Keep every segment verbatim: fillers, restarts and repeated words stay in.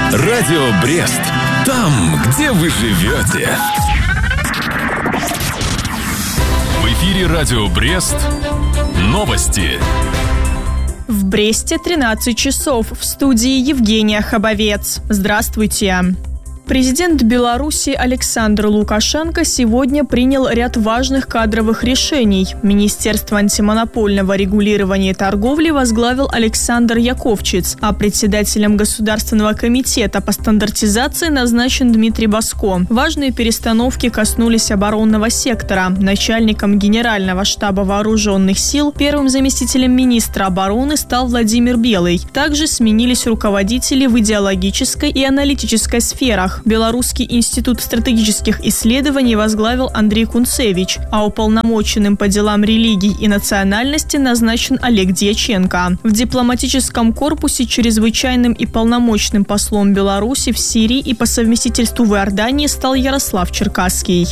Радио Брест. Там, где вы живете. В эфире Радио Брест. Новости. В Бресте тринадцать часов. В студии Евгения Хабовец. Здравствуйте. Президент Беларуси Александр Лукашенко сегодня принял ряд важных кадровых решений. Министерство антимонопольного регулирования и торговли возглавил Александр Яковчиц, а председателем Государственного комитета по стандартизации назначен Дмитрий Баско. Важные перестановки коснулись оборонного сектора. Начальником Генерального штаба вооруженных сил, первым заместителем министра обороны стал Владимир Белый. Также сменились руководители в идеологической и аналитической сферах. Белорусский институт стратегических исследований возглавил Андрей Кунцевич, а уполномоченным по делам религий и национальности назначен Олег Дьяченко. В дипломатическом корпусе чрезвычайным и полномочным послом Беларуси в Сирии и по совместительству в Иордании стал Ярослав Черкасский.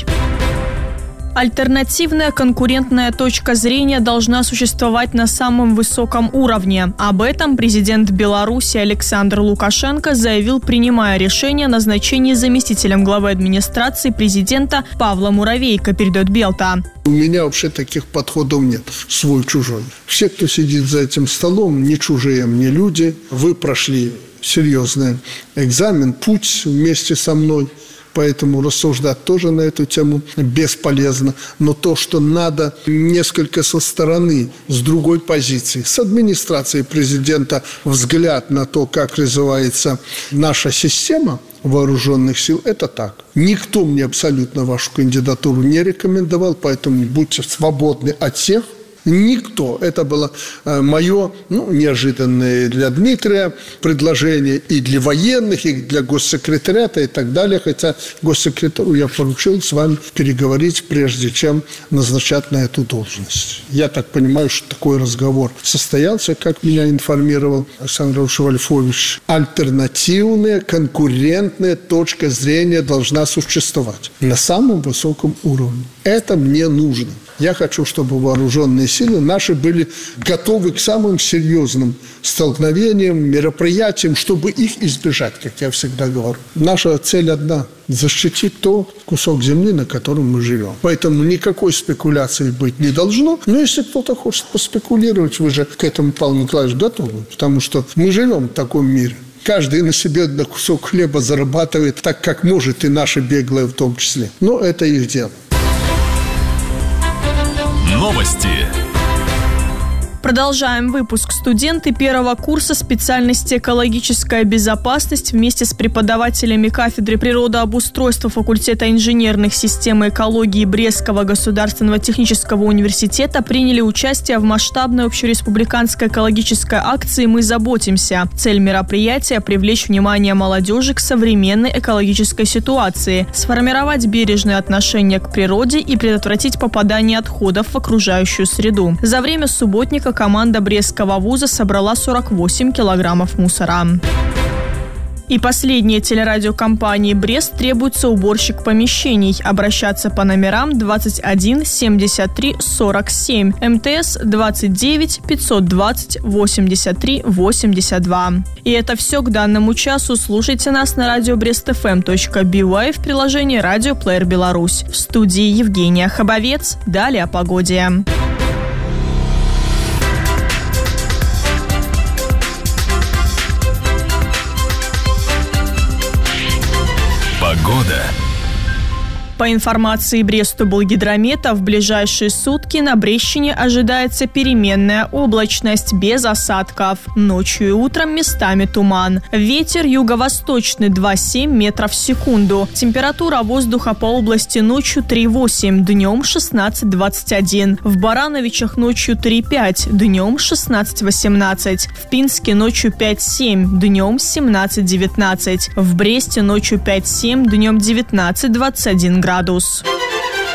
Альтернативная конкурентная точка зрения должна существовать на самом высоком уровне. Об этом президент Беларуси Александр Лукашенко заявил, принимая решение о назначении заместителем главы администрации президента Павла Муравейко, передает Белта. У меня вообще таких подходов нет, свой-чужой. Все, кто сидит за этим столом, не чужие мне люди. Вы прошли серьезный экзамен, путь вместе со мной. Поэтому рассуждать тоже на эту тему бесполезно. Но то, что надо несколько со стороны, с другой позиции, с администрацией президента, взгляд на то, как развивается наша система вооруженных сил, это так. Никто мне абсолютно вашу кандидатуру не рекомендовал, поэтому будьте свободны от всех. Никто. Это было э, мое, ну, неожиданное для Дмитрия предложение и для военных, и для госсекретариата и так далее. Хотя госсекретарю я поручил с вами переговорить, прежде чем назначать на эту должность. Я так понимаю, что такой разговор состоялся, как меня информировал Александр Швальфович. Альтернативная, конкурентная точка зрения должна существовать на самом высоком уровне. Это мне нужно. Я хочу, чтобы вооруженные силы наши были готовы к самым серьезным столкновениям, мероприятиям, чтобы их избежать, как я всегда говорю. Наша цель одна – защитить тот кусок земли, на котором мы живем. Поэтому никакой спекуляции быть не должно. Но если кто-то хочет поспекулировать, вы же к этому, Павел Николаевич, готовы. Потому что мы живем в таком мире. Каждый на себе на кусок хлеба зарабатывает так, как может, и наши беглые в том числе. Но это их дело. Новости. Продолжаем выпуск. Студенты первого курса специальности «Экологическая безопасность» вместе с преподавателями кафедры природообустройства факультета инженерных систем и экологии Брестского государственного технического университета приняли участие в масштабной общереспубликанской экологической акции «Мы заботимся». Цель мероприятия – привлечь внимание молодежи к современной экологической ситуации, сформировать бережное отношение к природе и предотвратить попадание отходов в окружающую среду. За время субботника команда Брестского вуза собрала сорок восемь килограммов мусора. И последняя телерадиокомпании «Брест» требуется уборщик помещений. Обращаться по номерам двадцать один семьдесят три сорок семь, МТС двадцать девять пятьсот двадцать восемьдесят три восемьдесят два. И это все к данному часу. Слушайте нас на радио брест эф эм точка би уай в приложении «Радио Плеер Беларусь». В студии Евгения Хабовец. Далее о погоде. Погода. По информации Брестоблгидромета, в ближайшие сутки на Брестщине ожидается переменная облачность без осадков. Ночью и утром местами туман. Ветер юго-восточный два целых семь десятых метров в секунду. Температура воздуха по области ночью три восемь, днем шестнадцать двадцать один. В Барановичах ночью три пять, днем шестнадцать восемнадцать. В Пинске ночью пять семь, днем семнадцать девятнадцать. В Бресте ночью пять семь, днем девятнадцать двадцать один градус.